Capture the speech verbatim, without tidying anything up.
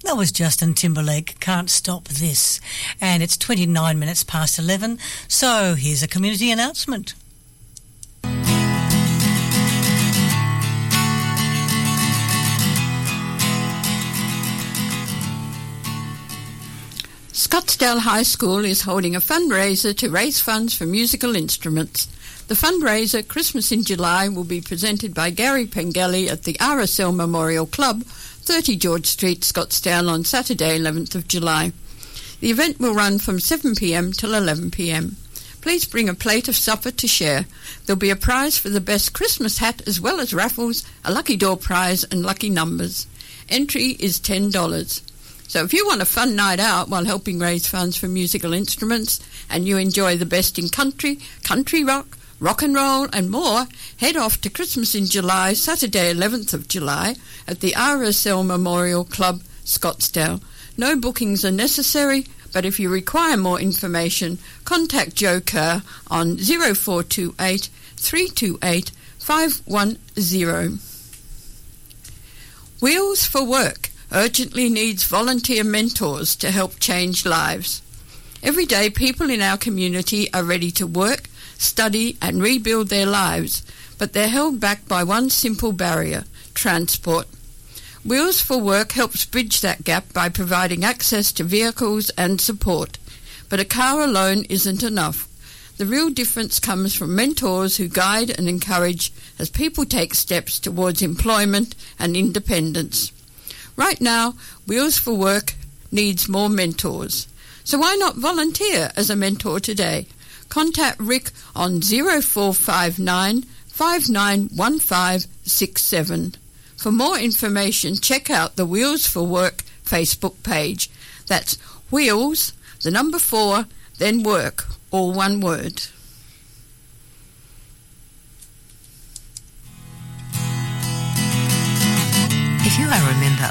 That was Justin Timberlake, Can't Stop This. And it's twenty-nine minutes past eleven, so here's a community announcement. Scottsdale High School is holding a fundraiser to raise funds for musical instruments. The fundraiser, Christmas in July, will be presented by Gary Pengelly at the R S L Memorial Club, thirty George Street, Scottsdale, on Saturday, eleventh of July. The event will run from seven p m till eleven p m. Please bring a plate of supper to share. There'll be a prize for the best Christmas hat, as well as raffles, a lucky door prize and lucky numbers. Entry is ten dollars. So if you want a fun night out while helping raise funds for musical instruments, and you enjoy the best in country, country rock, rock and roll and more, head off to Christmas in July, Saturday eleventh of July, at the R S L Memorial Club, Scottsdale. No bookings are necessary, but if you require more information, contact Joe Kerr on zero four two eight, three two eight, five one zero. Wheels for Work urgently needs volunteer mentors to help change lives. Every day, people in our community are ready to work, study and rebuild their lives, but they're held back by one simple barrier: transport. Wheels for Work helps bridge that gap by providing access to vehicles and support. But a car alone isn't enough. The real difference comes from mentors who guide and encourage as people take steps towards employment and independence. Right now, Wheels for Work needs more mentors. So why not volunteer as a mentor today? Contact Rick on zero four five nine, five nine one five six seven. For more information, check out the Wheels for Work Facebook page. That's Wheels, the number four, then Work, all one word. If you are a member